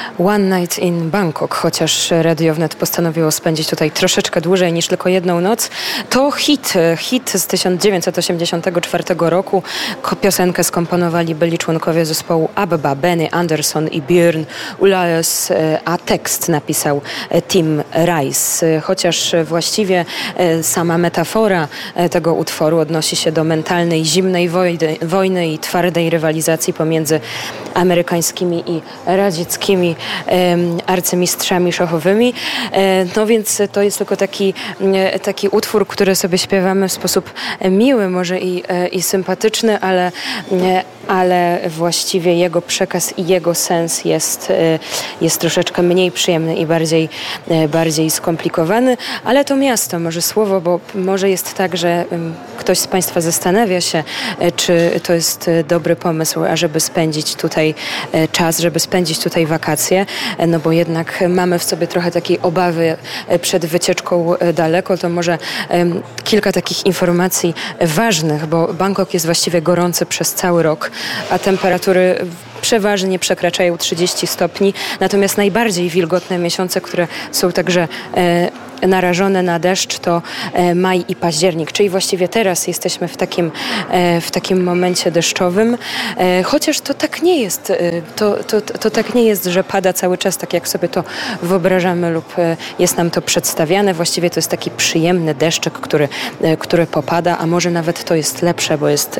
One Night in Bangkok, chociaż Radio Wnet postanowiło spędzić tutaj troszeczkę dłużej niż tylko jedną noc. To hit z 1984 roku. Piosenkę skomponowali byli członkowie zespołu ABBA, Benny Andersson i Björn Ulvaeus, a tekst napisał Tim Rice. Chociaż właściwie sama metafora tego utworu odnosi się do mentalnej, zimnej wojny i twardej rywalizacji pomiędzy amerykańskimi i radzieckimi arcymistrzami szachowymi. No więc to jest tylko taki utwór, który sobie śpiewamy w sposób miły, może i sympatyczny, ale właściwie jego przekaz i jego sens jest troszeczkę mniej przyjemny i bardziej skomplikowany, ale to miasto, może słowo, bo może jest tak, że ktoś z Państwa zastanawia się, czy to jest dobry pomysł, ażeby spędzić tutaj czas, żeby spędzić tutaj wakacje, no bo jednak mamy w sobie trochę takiej obawy przed wycieczką daleko, to może kilka takich informacji ważnych, bo Bangkok jest właściwie gorący przez cały rok, a temperatury przeważnie przekraczają 30 stopni, natomiast najbardziej wilgotne miesiące, które są także narażone na deszcz, to maj i październik, czyli właściwie teraz jesteśmy w takim momencie deszczowym, chociaż to tak nie jest, to tak nie jest, że pada cały czas, tak jak sobie to wyobrażamy lub jest nam to przedstawiane. Właściwie to jest taki przyjemny deszczyk, który popada, a może nawet to jest lepsze, bo jest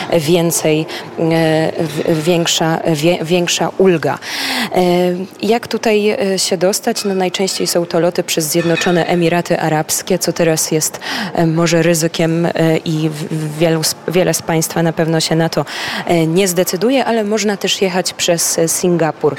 większa ulga. Jak tutaj się dostać? No najczęściej są to loty przez Zjednoczone Emiraty Arabskie, co teraz jest może ryzykiem i wiele z Państwa na pewno się na to nie zdecyduje, ale można też jechać przez Singapur.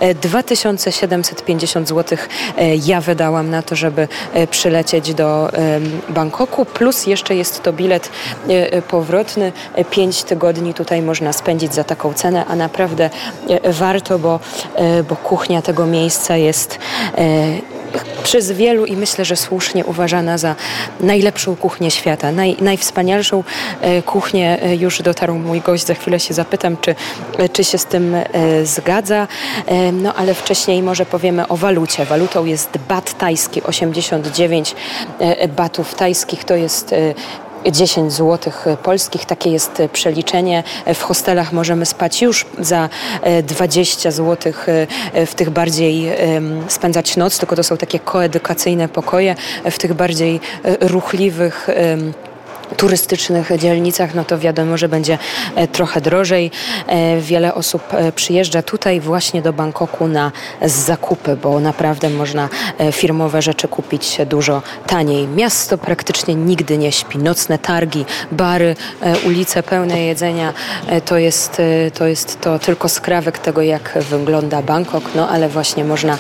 2750 zł ja wydałam na to, żeby przylecieć do Bangkoku, plus jeszcze jest to bilet powrotny. 5 tygodni tutaj można spędzić za taką cenę, a naprawdę warto, bo kuchnia tego miejsca jest przez wielu i myślę, że słusznie uważana za najlepszą kuchnię świata, najwspanialszą kuchnię. Już dotarł mój gość, za chwilę się zapytam, czy się z tym zgadza. No ale wcześniej może powiemy o walucie. Walutą jest bat tajski, 89 batów tajskich, to jest 10 zł polskich, takie jest przeliczenie. W hostelach możemy spać już za 20 zł, w tych bardziej spędzać noc, tylko to są takie koedukacyjne pokoje, w tych bardziej ruchliwych turystycznych dzielnicach, no to wiadomo, że będzie trochę drożej. Wiele osób przyjeżdża tutaj właśnie do Bangkoku na zakupy, bo naprawdę można firmowe rzeczy kupić dużo taniej. Miasto praktycznie nigdy nie śpi. Nocne targi, bary, ulice pełne jedzenia, to jest to tylko skrawek tego, jak wygląda Bangkok, no ale właśnie można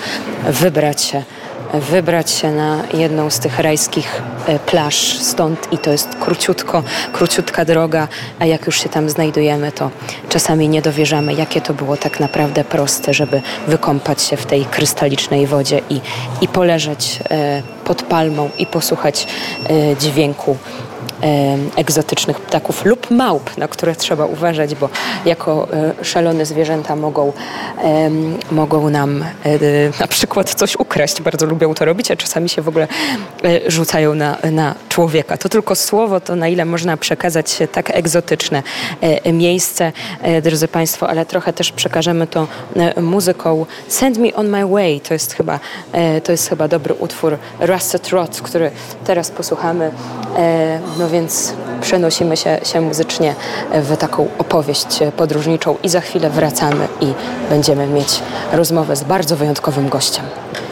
wybrać się na jedną z tych rajskich plaż stąd i to jest króciutka droga, a jak już się tam znajdujemy, to czasami nie dowierzamy, jakie to było tak naprawdę proste, żeby wykąpać się w tej krystalicznej wodzie i poleżeć pod palmą i posłuchać dźwięku egzotycznych ptaków lub małp, na które trzeba uważać, bo jako szalone zwierzęta mogą nam na przykład coś ukraść. Bardzo lubią to robić, a czasami się w ogóle rzucają na człowieka. To tylko słowo, to na ile można przekazać tak egzotyczne miejsce, drodzy Państwo, ale trochę też przekażemy to muzyką. Send Me On My Way, to jest chyba dobry utwór Rusted Rod, który teraz posłuchamy. No więc przenosimy się muzycznie w taką opowieść podróżniczą i za chwilę wracamy i będziemy mieć rozmowę z bardzo wyjątkowym gościem.